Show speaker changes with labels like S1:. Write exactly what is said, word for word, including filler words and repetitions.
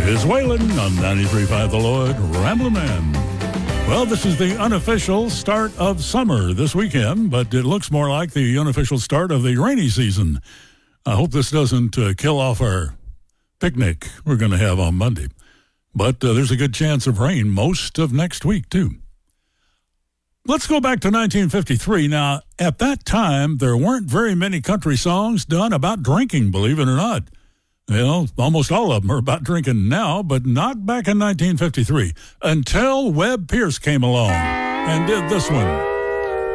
S1: is Waylon on ninety-three point five The Lloyd, Ramblin' Man. Well, this is the unofficial start of summer this weekend, but it looks more like the unofficial start of the rainy season. I hope this doesn't uh, kill off our picnic we're going to have on Monday. But uh, there's a good chance of rain most of next week, too. Let's go back to nineteen fifty-three. Now, at that time, there weren't very many country songs done about drinking, believe it or not. You know, almost all of them are about drinking now, but not back in nineteen fifty-three, until Webb Pierce came along and did this one.